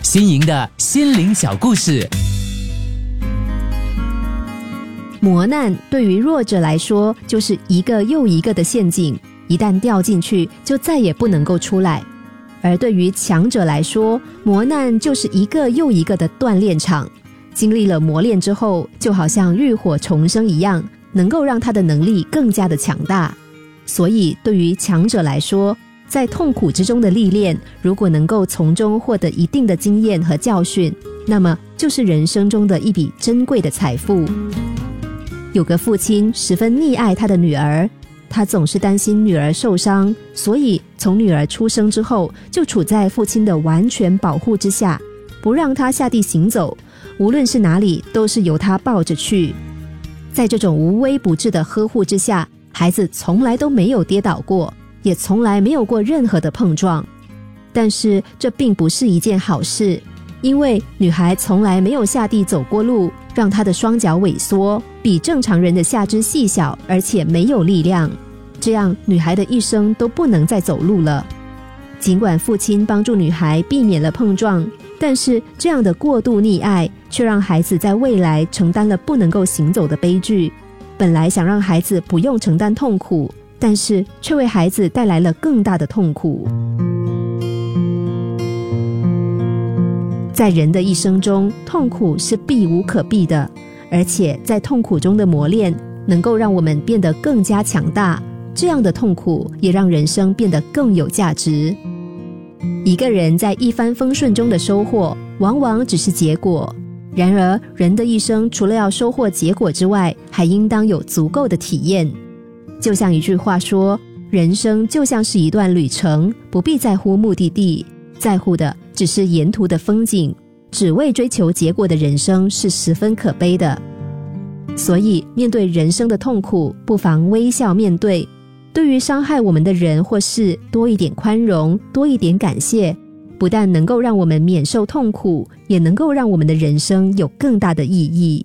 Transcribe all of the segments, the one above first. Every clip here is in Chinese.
新颖的心灵小故事。 磨难对于弱者来说就是一个又一个的陷阱，一旦掉进去就再也不能够出来。而对于强者来说，磨难就是一个又一个的锻炼场，经历了磨练之后，就好像浴火重生一样，能够让他的能力更加的强大。所以对于强者来说，在痛苦之中的历练，如果能够从中获得一定的经验和教训，那么就是人生中的一笔珍贵的财富。有个父亲十分溺爱他的女儿，他总是担心女儿受伤，所以从女儿出生之后就处在父亲的完全保护之下，不让她下地行走，无论是哪里都是由他抱着去。在这种无微不至的呵护之下，孩子从来都没有跌倒过，也从来没有过任何的碰撞。但是这并不是一件好事，因为女孩从来没有下地走过路，让她的双脚萎缩，比正常人的下肢细小，而且没有力量，这样女孩的一生都不能再走路了。尽管父亲帮助女孩避免了碰撞，但是这样的过度溺爱却让孩子在未来承担了不能够行走的悲剧。本来想让孩子不用承担痛苦，但是却为孩子带来了更大的痛苦。在人的一生中，痛苦是避无可避的，而且在痛苦中的磨练能够让我们变得更加强大，这样的痛苦也让人生变得更有价值。一个人在一帆风顺中的收获往往只是结果，然而人的一生除了要收获结果之外，还应当有足够的体验。就像一句话说，人生就像是一段旅程，不必在乎目的地，在乎的只是沿途的风景。只为追求结果的人生是十分可悲的。所以面对人生的痛苦，不妨微笑面对，对于伤害我们的人或事多一点宽容，多一点感谢，不但能够让我们免受痛苦，也能够让我们的人生有更大的意义。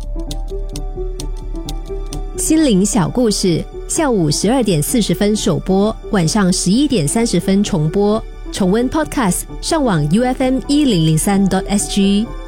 心灵小故事，下午12点40分首播，晚上11点30分重播。重温 Podcast， 上网 UFM1003.SG。